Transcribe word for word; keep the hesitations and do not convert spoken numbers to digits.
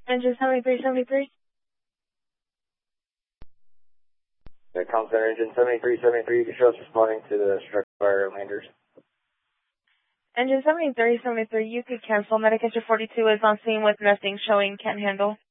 Engine seventy-three seventy-three. The comm center engine seventy-three seventy-three, you can show us responding to the structure fire landers. Engine seventy-three seventy-three, you could cancel. Medic Entry forty-two is on scene with nothing showing, can't handle.